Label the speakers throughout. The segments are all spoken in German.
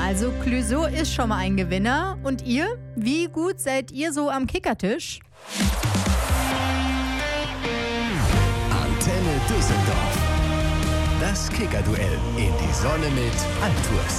Speaker 1: also Clouseau ist schon mal ein Gewinner. Und ihr? Wie gut seid ihr so am Kickertisch?
Speaker 2: Antenne Düsseldorf. Das Kickerduell in die Sonne mit Altours.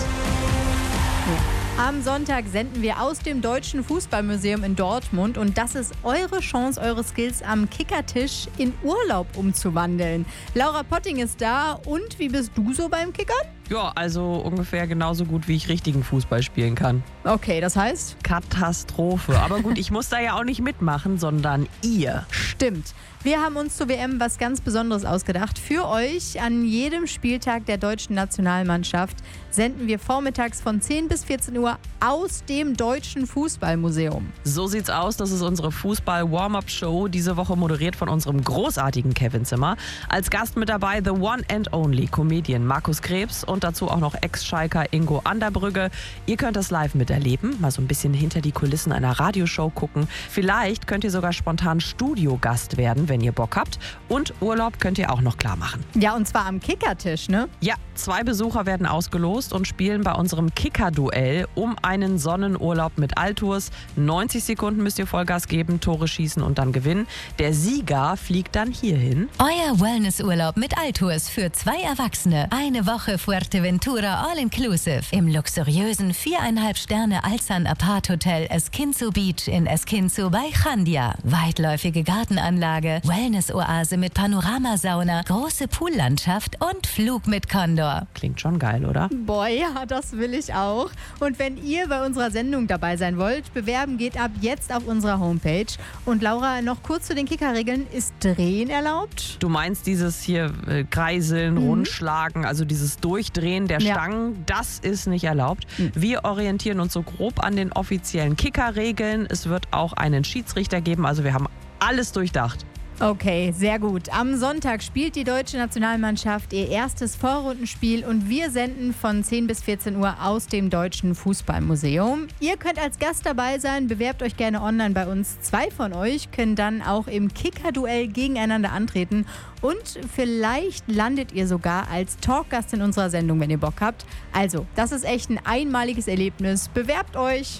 Speaker 1: Am Sonntag senden wir aus dem Deutschen Fußballmuseum in Dortmund und das ist eure Chance, eure Skills am Kickertisch in Urlaub umzuwandeln. Laura Potting ist da und wie bist du so beim Kickern?
Speaker 3: Ja, also ungefähr genauso gut, wie ich richtigen Fußball spielen kann.
Speaker 1: Okay, das heißt?
Speaker 3: Katastrophe. Aber gut, ich muss da ja auch nicht mitmachen, sondern ihr.
Speaker 1: Stimmt. Wir haben uns zur WM was ganz Besonderes ausgedacht. Für euch an jedem Spieltag der deutschen Nationalmannschaft senden wir vormittags von 10 bis 14 Uhr aus dem Deutschen Fußballmuseum.
Speaker 3: So sieht's aus. Das ist unsere Fußball-Warm-Up-Show. Diese Woche moderiert von unserem großartigen Kevin Zimmer. Als Gast mit dabei the one and only Comedian Markus Krebs und dazu auch noch Ex-Schalker Ingo Anderbrügge. Ihr könnt das live miterleben, mal so ein bisschen hinter die Kulissen einer Radioshow gucken. Vielleicht könnt ihr sogar spontan Studiogast werden, wenn ihr Bock habt. Und Urlaub könnt ihr auch noch klar machen.
Speaker 1: Ja, und zwar am Kickertisch, ne?
Speaker 3: Ja, 2 Besucher werden ausgelost und spielen bei unserem Kicker-Duell um einen Sonnenurlaub mit Altours. 90 Sekunden müsst ihr Vollgas geben, Tore schießen und dann gewinnen. Der Sieger fliegt dann hierhin.
Speaker 4: Euer Wellnessurlaub mit Altours für 2 Erwachsene. Eine Woche Fuerteventura All-Inclusive im luxuriösen 4,5 Sterne Alsan Apart Hotel Esquinzo Beach in Esquinzo bei Chandia. Weitläufige Gartenanlage, Wellness-Oase mit Panoramasauna, große Poollandschaft und Flug mit Condor.
Speaker 3: Klingt schon geil, oder?
Speaker 1: Boah, ja, das will ich auch. Und wenn ihr bei unserer Sendung dabei sein wollt, bewerben geht ab jetzt auf unserer Homepage. Und Laura, noch kurz zu den Kickerregeln. Ist Drehen erlaubt?
Speaker 3: Du meinst dieses hier Kreiseln, Rundschlagen, also dieses Durchdrehen der Stangen, das ist nicht erlaubt. Wir orientieren uns so grob an den offiziellen Kickerregeln. Es wird auch einen Schiedsrichter geben, also wir haben alles durchdacht.
Speaker 1: Okay, sehr gut. Am Sonntag spielt die deutsche Nationalmannschaft ihr erstes Vorrundenspiel und wir senden von 10 bis 14 Uhr aus dem Deutschen Fußballmuseum. Ihr könnt als Gast dabei sein, bewerbt euch gerne online bei uns. 2 von euch können dann auch im Kicker-Duell gegeneinander antreten und vielleicht landet ihr sogar als Talkgast in unserer Sendung, wenn ihr Bock habt. Also, das ist echt ein einmaliges Erlebnis. Bewerbt euch!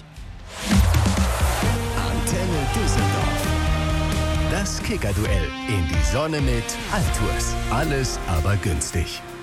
Speaker 2: Antenne Düsseldorf. Das Kickerduell in die Sonne mit Altours. Alles aber günstig.